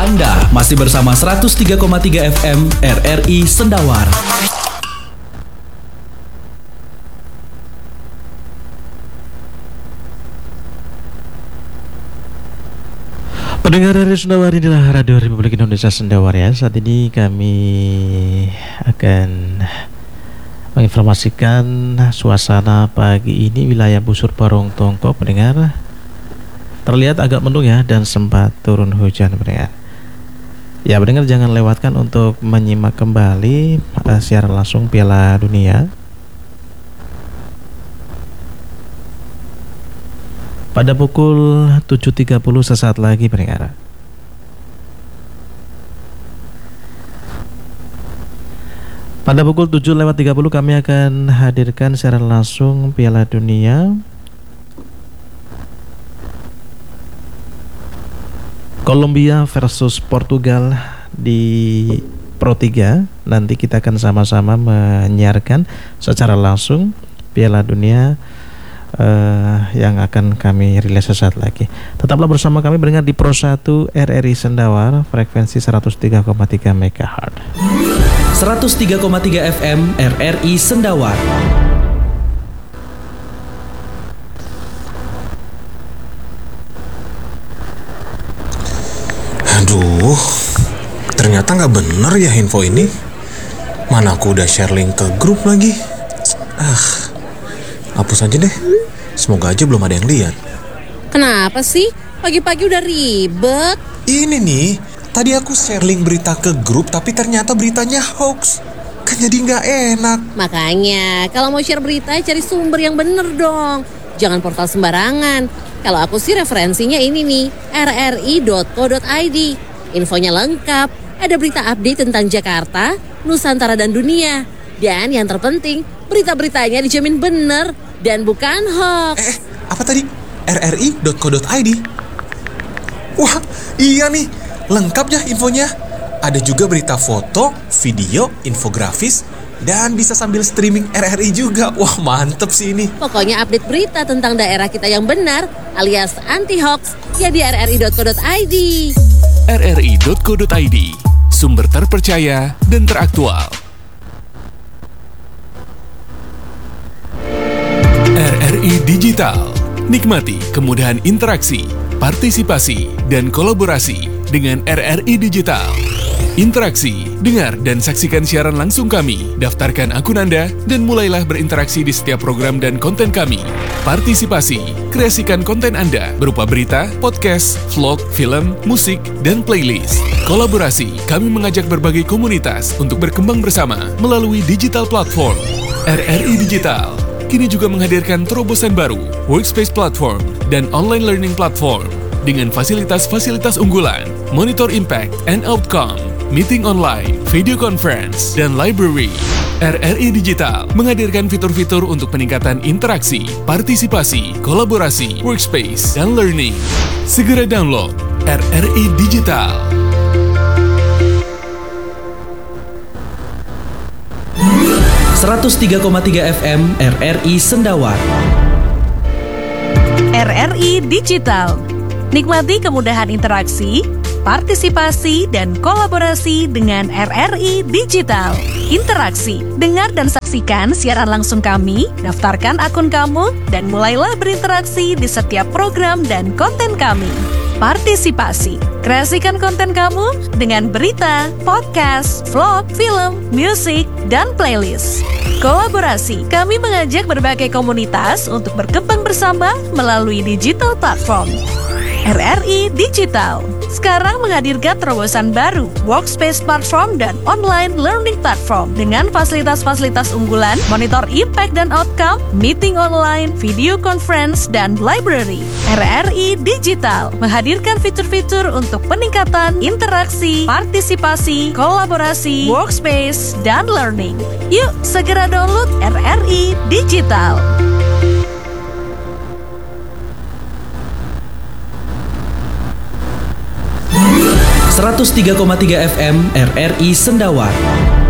Anda masih bersama 103,3 FM RRI Sendawar. Pendengar Radio Sendawar, inilah Radio Republik Indonesia Sendawar ya. Saat ini kami akan menginformasikan suasana pagi ini wilayah Busur Parung Tongko. Pendengar, terlihat agak mendung ya dan sempat turun hujan pendengar. Ya pendengar, jangan lewatkan untuk menyimak kembali siaran langsung Piala Dunia pada pukul 7.30 sesaat lagi pendengar. Pada pukul 7.30 kami akan hadirkan siaran langsung Piala Dunia Kolombia versus Portugal di Pro 3. Nanti kita akan sama-sama menyiarkan secara langsung Piala Dunia yang akan kami rilis sesaat lagi. Tetaplah bersama kami mendengar di Pro 1 RRI Sendawar, frekuensi 103,3 MHz. 103,3 FM RRI Sendawar. Aduh, ternyata nggak bener ya info ini. Mana aku udah share link ke grup lagi. Hapus aja deh. Semoga aja belum ada yang lihat. Kenapa sih? Pagi-pagi udah ribet. Ini nih, tadi aku share link berita ke grup tapi ternyata beritanya hoax. Kan jadi nggak enak. Makanya, kalau mau share berita cari sumber yang bener dong. Jangan portal sembarangan. Kalau aku sih referensinya ini nih, rri.co.id. Infonya lengkap, ada berita update tentang Jakarta, Nusantara dan dunia. Dan yang terpenting, berita-beritanya dijamin bener dan bukan hoax. Apa tadi? rri.co.id. Wah, iya nih, lengkap ya infonya. Ada juga berita foto, video, infografis, dan bisa sambil streaming RRI juga. Wah, mantep sih ini. Pokoknya update berita tentang daerah kita yang benar alias anti-hoax ya di rri.co.id. rri.co.id, sumber terpercaya dan teraktual. RRI Digital. Nikmati kemudahan interaksi, partisipasi, dan kolaborasi dengan RRI Digital. Interaksi, dengar dan saksikan siaran langsung kami. Daftarkan akun Anda dan mulailah berinteraksi di setiap program dan konten kami. Partisipasi, kreasikan konten Anda berupa berita, podcast, vlog, film, musik, dan playlist. Kolaborasi, kami mengajak berbagai komunitas untuk berkembang bersama melalui digital platform. RRI Digital kini juga menghadirkan terobosan baru, workspace platform, dan online learning platform dengan fasilitas-fasilitas unggulan, monitor impact and outcome, meeting online, video conference, dan library. RRI Digital menghadirkan fitur-fitur untuk peningkatan interaksi, partisipasi, kolaborasi, workspace, dan learning. Segera download RRI Digital. .3 FM RRI Sendawar. RRI Digital. Nikmati kemudahan interaksi, partisipasi, dan kolaborasi dengan RRI Digital. Interaksi, dengar dan saksikan siaran langsung kami, daftarkan akun kamu, dan mulailah berinteraksi di setiap program dan konten kami. Partisipasi, kreasikan konten kamu dengan berita, podcast, vlog, film, musik, dan playlist. Kolaborasi, kami mengajak berbagai komunitas untuk berkembang bersama melalui digital platform. RRI Digital sekarang menghadirkan terobosan baru, workspace platform dan online learning platform dengan fasilitas-fasilitas unggulan, monitor impact dan outcome, meeting online, video conference, dan library. RRI Digital menghadirkan fitur-fitur untuk peningkatan interaksi, partisipasi, kolaborasi, workspace, dan learning. Yuk, segera download RRI Digital. 103,3 FM RRI Sendawar.